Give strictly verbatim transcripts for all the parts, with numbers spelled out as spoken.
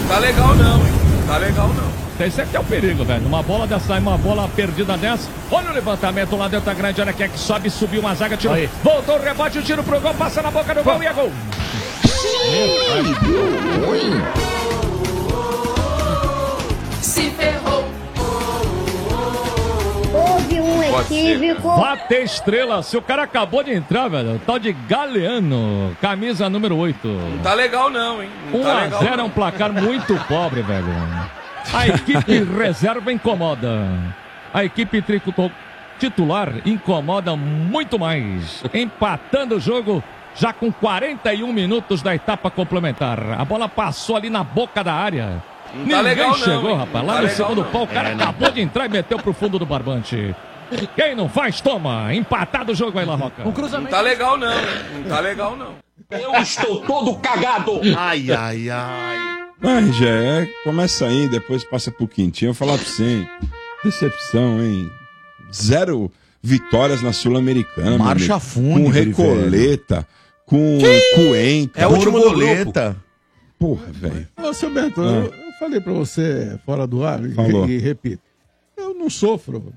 Não tá legal não, hein? Não tá legal não. Esse aqui é o perigo, velho. Uma bola dessa, uma bola perdida dessa. Olha o levantamento lá dentro da grande área. Quem é que sobe, subiu uma zaga, tirou. Aí. Voltou o rebote, o tiro pro gol, passa na boca do gol e é gol. Se ferrou. Houve um equívoco. Bate estrela, se o cara acabou de entrar, velho. Tal de Galeano, camisa número oito. Não tá legal não, hein? Não um tá a legal zero é não. um placar muito pobre, velho. A equipe reserva incomoda. A equipe tricolor titular incomoda muito mais. Empatando o jogo já com quarenta e um minutos da etapa complementar. A bola passou ali na boca da área. Não Ninguém tá legal chegou, não, rapaz. não Lá tá no legal segundo não. pau, o cara É, acabou de entrar e meteu pro fundo do barbante. Quem não faz, toma. Empatado o jogo aí, La Roca. Não tá legal não, hein? Não tá legal não. Eu estou todo cagado. Ai, ai, ai. Mas já é, começa aí, depois passa pro Quintinho. Eu vou falar pra você, hein? Decepção, hein? Zero vitórias na Sul-Americana. Marcha meu amigo. fúnebre, Com Recoleta, com Cuenca. É o último do grupo. Porra, velho. Ô, seu Bento, Ah. eu, eu falei pra você fora do ar e, Falou. e repito. Eu não sofro.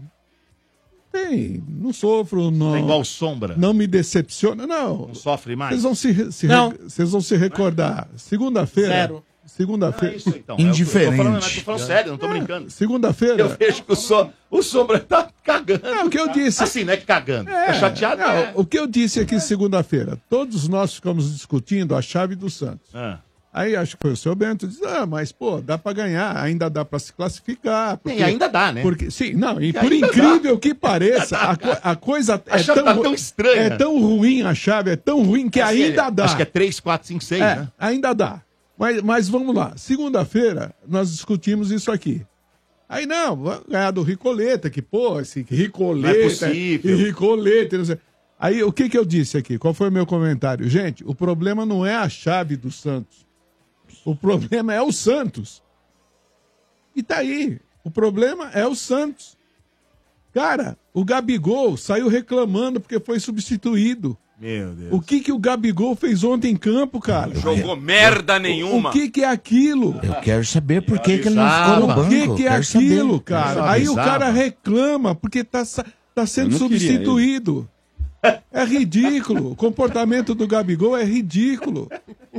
Tem, não sofro, não. É igual sombra. Não me decepciona, não. Não sofre mais? Vocês vão se, se, Não. re- vocês vão se recordar. Segunda-feira. Zero. Segunda-feira. É isso, então. É o que eu tô falando, mas tô falando sério, não tô brincando. Segunda-feira. Eu vejo que o, so, o Sombra tá cagando. É o que eu disse. Assim, não é que cagando. É, Tá chateado? não, É. O que eu disse aqui segunda-feira, todos nós ficamos discutindo a chave do Santos. Ah. Aí acho que foi o seu Bento, disse, ah, mas pô, dá pra ganhar, ainda dá pra se classificar. Porque, E ainda dá, né? Porque, sim, não, e E por ainda incrível que pareça, a, co- a coisa A é chave tão, tá tão estranha. é tão ruim a chave, é tão ruim que Assim, ainda dá. Acho que é três, quatro, cinco, seis, É, né? ainda dá. Mas, mas vamos lá. Segunda-feira, nós discutimos isso aqui. Aí, não, vai ganhar do Ricoleta, que, pô, esse Ricoleta. Não é possível. E Ricoleta. Não sei. Aí, o que que eu disse aqui? Qual foi o meu comentário? Gente, o problema não é a chave do Santos. O problema é o Santos. E tá aí. O problema é o Santos. Cara, o Gabigol saiu reclamando porque foi substituído. Meu Deus. O que que o Gabigol fez ontem em campo, cara? Jogou merda nenhuma. O que que é aquilo? Eu quero saber por que, que ele não ficou no banco. O que que é Quero aquilo, saber. cara? Eu Aí o avisava. cara reclama porque tá, sa- tá sendo Eu não queria substituído. É ridículo. O comportamento do Gabigol é ridículo.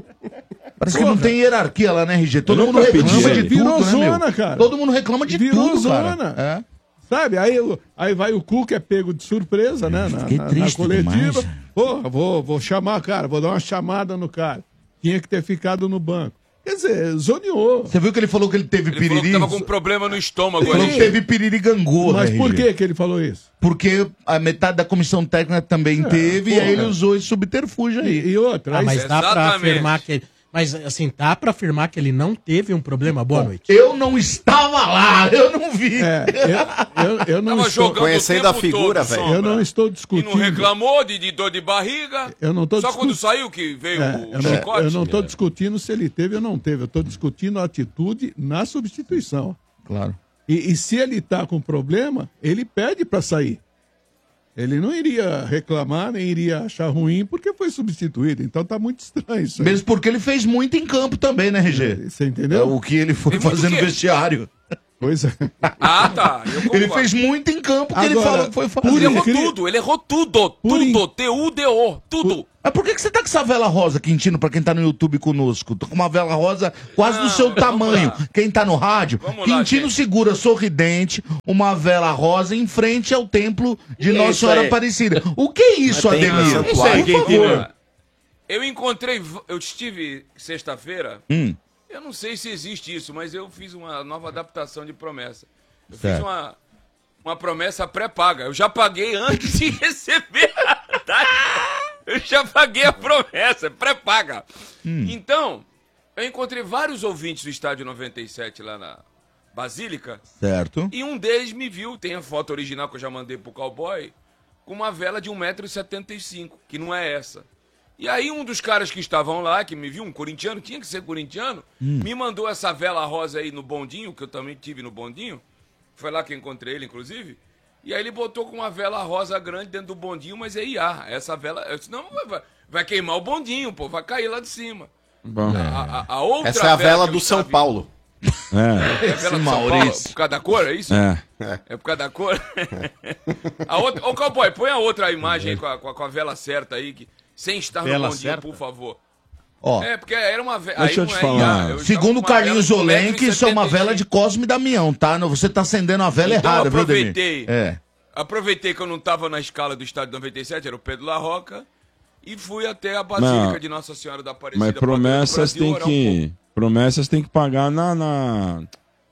Parece que não tem hierarquia lá, né, R G? Todo Eu mundo nunca pedi reclama de ele. tudo, Virou né, zona, meu? cara. Todo mundo reclama de Virou tudo, zona. cara. É. Sabe? Aí, o- aí vai o Cuca, é pego de surpresa, né? Na, fiquei na- na triste coletiva. demais. Pô, vou, vou chamar, cara, vou dar uma chamada no cara. Tinha que ter ficado no banco. Quer dizer, zoneou. Você viu que ele falou que ele teve Ele falou que piriri? tava com um problema no estômago Ele falou ali. que teve piriri gangorra, Mas por R G. que que ele falou isso? Porque a metade da comissão técnica também teve, e aí ele porra. usou esse subterfúgio aí. E, e outra, Ah, aí mas cê- dá pra Exatamente. afirmar que ele... Mas, assim, dá pra afirmar que ele não teve um problema? Boa noite. Eu não estava lá, eu não vi. é, eu, eu, eu não Tava estou, jogando Conhecendo o tempo a figura, todo, velho. Sombra. eu não estou E discutindo. não reclamou de, de dor de barriga. Eu não tô Só discu- quando saiu que veio É, o eu não- chicote. eu não estou discutindo se ele teve ou não teve. Eu estou discutindo a atitude na substituição. Claro. E, e se ele está com problema, ele pede para sair. Ele não iria reclamar, nem iria achar ruim, porque foi substituído. Então tá muito estranho isso aí. Mesmo porque ele fez muito em campo também, né, R G? Você É entendeu? o que ele foi Tem muito fazer no quê? vestiário. Pois é. Ah, tá. Eu concordo. Ele fez muito em campo que ele Agora, falou que foi por fazer. Ele errou incri- tudo, ele errou tudo. Por in- Tudo. T U D O. Tudo. Mas por que, que você tá com essa vela rosa, Quintino, pra quem tá no YouTube conosco? Tô com uma vela rosa quase do Não, seu vamos tamanho. lá. Quem tá no rádio, Vamos lá, Quintino gente. segura sorridente uma vela rosa em frente ao templo de Que Nossa isso Senhora aí? Aparecida. O que é isso, Mas tem Ademir? santuário. Isso aí, Quem por favor. Eu encontrei. Eu estive sexta-feira. Hum. Eu não sei se existe isso, mas eu fiz uma nova adaptação de promessa. Eu Certo. fiz uma, uma promessa pré-paga. Eu já paguei antes de receber a taxa. Eu já paguei a promessa, pré-paga. Então, eu encontrei vários ouvintes do Estádio noventa e sete lá na Basílica. Certo. E um deles me viu, tem a foto original que eu já mandei pro cowboy, com uma vela de um metro e setenta e cinco, que não é essa. E aí um dos caras que estavam lá, que me viu, um corintiano, tinha que ser corintiano, me mandou essa vela rosa aí no bondinho, que eu também tive no bondinho. Foi lá que eu encontrei ele, inclusive. E aí ele botou com uma vela rosa grande dentro do bondinho, mas é I A. Essa vela, eu disse, não, vai, vai queimar o bondinho, pô, vai cair lá de cima. Bom. A, a- a outra Essa é a vela que eu do São estava- Paulo. É. É a vela do São Paulo, Maurício. por causa da cor, é isso? É. É por causa da cor? a outra... Ô, Cowboy, põe a outra imagem aí com a, com a- com a vela certa aí, que... sem estar Vela no bondinho, certa? por favor. Ó, É, porque era uma vela... Deixa eu te falar. segundo o Carlinhos Olenque, isso é uma vela de Cosme e Damião, tá? Não, você tá acendendo a vela Então, errada, viu, Demir? aproveitei. É. Aproveitei que eu não tava na escala do estádio noventa e sete, era o Pedro La Roca, e fui até a Basílica Não. de Nossa Senhora da Aparecida. Mas padroeira do promessas Brasil, tem orar um pouco. que. Promessas tem que pagar na. na...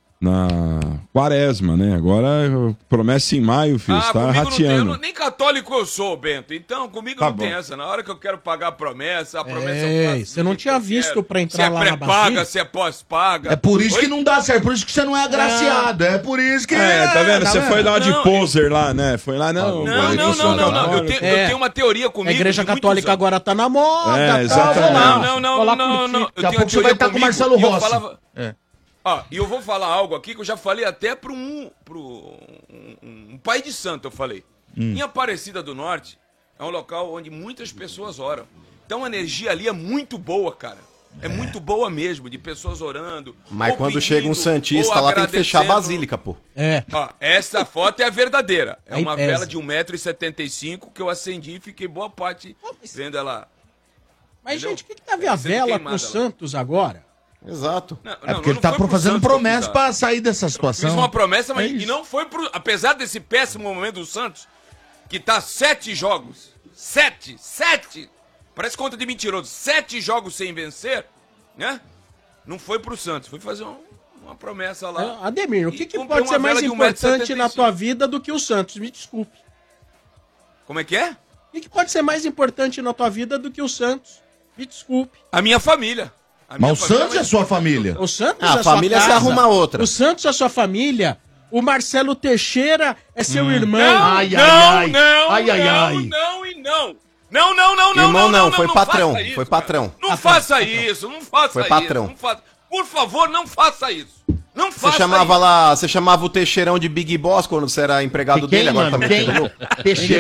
Na quaresma, né? Agora, promessa em maio, filho. Você tá comigo não tem, eu rateando. não- nem católico eu sou, Bento. Então, comigo Tá não bom. tem essa. Na hora que eu quero pagar a promessa, a promessa É, eu faço você não do tinha jeito que eu visto quero. pra entrar se lá é na pré-paga, Basílica? se é pós-paga. É por isso Oi? que não dá certo, por isso que você não é agraciado. É por isso que. É, tá vendo? Você foi lá de Não, poser lá, né? Foi lá, não. Não, vai, não, que não, não, sou não. Eu católico. tenho, eu É. tenho uma teoria A comigo. igreja de muitos católica anos. agora tá na moda. É, tá, exatamente. vou lá, Não, não, vou lá não, não, curtir. não. Eu Daqui a tenho uma pouco você vai teoria estar com o comigo, Marcelo e eu Rossi. falava- É. Ó, e eu vou falar algo aqui que eu já falei até para um, pro um, um- um pai de santo, eu falei. Hum. Em Aparecida do Norte, é um local onde muitas pessoas oram. Então a energia ali é muito boa, cara. É, muito boa mesmo, de pessoas orando. Mas ou quando pedindo, chega um santista ou lá, tem que fechar a agradecendo. basílica, pô. É. Ó, essa foto é a verdadeira. É Aí uma pesa. vela de um metro e setenta e cinco que eu acendi e fiquei boa parte vendo ela. Mas, Entendeu? gente, o que, que tem a ver a É, sendo vela com queimada o lá. Santos agora? Exato. Não, É não, porque ele não tá foi pro- pro fazendo Santos que eu promessa fiz, pra sair dessa situação. Fiz uma promessa, mas É e isso. não foi pro. Apesar desse péssimo momento do Santos, que tá sete jogos. Sete! Sete! Parece conta de mentiroso. Sete jogos sem vencer, né? Não foi pro Santos. Foi fazer um- uma promessa lá. É, Ademir, o que, E que comprei pode ser uma mais vela de um metro e importante setenta e na cinco. tua vida do que o Santos? Me desculpe. Como é que é? O que, que pode ser mais importante na tua vida do que o Santos? Me desculpe. A minha família. A minha Mas o família Santos é mais sua importante. família. O Santos Ah, é a sua família casa. se arruma outra. O Santos é sua família. O Marcelo Teixeira é seu irmão. Não, Ai, ai, não, ai. não, Ai, ai, não, ai. não e não. Não, não, não, não, Irmão, não, foi não patrão, faça isso, foi cara. patrão. Não faça isso, não faça Foi isso. patrão. Não faça. Por favor, não faça isso. Não Você faça chamava isso. lá, você chamava o Teixeirão de Big Boss quando você era empregado Quem, dele, agora tá mano? metendo Quem? louco. Teixeira.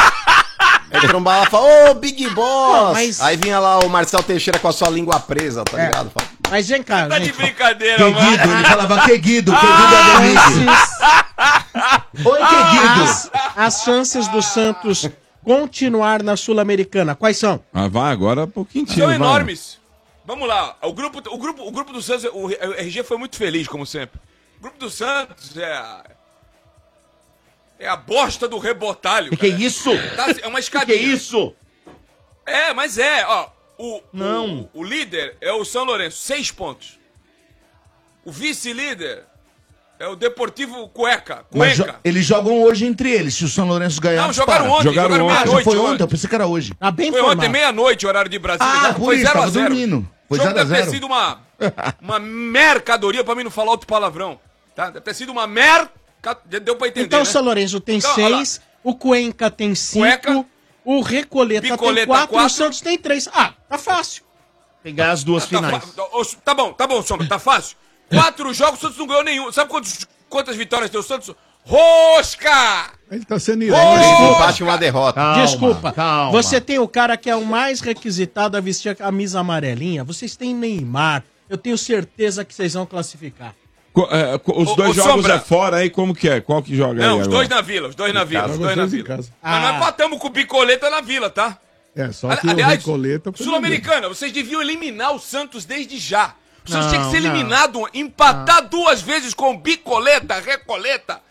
Aí trombava lá e falava, ô Big Boss! Não, mas- Aí vinha lá o Marcel Teixeira com a sua língua presa, tá ligado? Fala, Mas vem cá, Tá vem de cá. brincadeira, Que mano. Guido, ele falava que Guido, que Guido é Ademir. Oi, que Guido. As, as chances do Santos continuar na Sul-Americana, quais são? Ah, vai agora pro Quintino. São vai. enormes. Vamos lá. O grupo, o grupo, o grupo do Santos, o R G foi muito feliz, como sempre. O grupo do Santos é a, é a bosta do rebotalho. Que que é cara. isso? Tá, é uma Que escadinha. que é isso? É, mas é, ó. O, Não. O, o líder é o São Lourenço, seis pontos. O vice-líder é o Deportivo Cueca. Mas jo- Cuenca. eles jogam hoje entre eles, se o São Lourenço ganhar. Não, jogaram dispara. ontem, Jogaram jogaram, ontem. Ah, já meia-noite. foi hoje. ontem, eu pensei que era hoje. Tá bem Foi informado. ontem, meia-noite, horário de Brasília. Ah, Já por foi isso, zero a tava zero. dormindo. Foi O jogo zero a deve ter zero. sido uma, uma mercadoria, pra mim não falar outro palavrão. Tá? Deve ter sido uma merca... Deu pra entender, Então o né? São Lourenço tem Então, olha lá. seis, o Cuenca tem cinco, Cueca, o Recoleta tem Picoleta, quatro e o quatro. Santos tem três. Ah, tá fácil. Pegar as duas Tá, finais. fa- ô, tá bom, tá bom, Sombra, tá fácil. Quatro jogos, o Santos não ganhou nenhum. Sabe quantos, quantas vitórias tem o Santos? Rosca! Ele tá sendo três irônico. empates e uma derrota. Calma, Desculpa. calma. Você tem o cara que é o mais requisitado a vestir a camisa amarelinha. Vocês têm Neymar. Eu tenho certeza que vocês vão classificar. Co- é, co- os Ô, dois ô, jogos Sombra. é fora aí, como que é? Qual que joga aí Não, os agora? dois na vila, os dois na vila, os Joga dois os na dois em vila. casa. Mas nós Ah. empatamos com o Picoleta na vila, tá? É, só Ali- que o Aliás, Recoleta... foi Sul-Americana, vocês deviam eliminar o Santos desde já. O Santos Não, tinha que ser não. eliminado, empatar duas vezes com Bicoleta, Recoleta.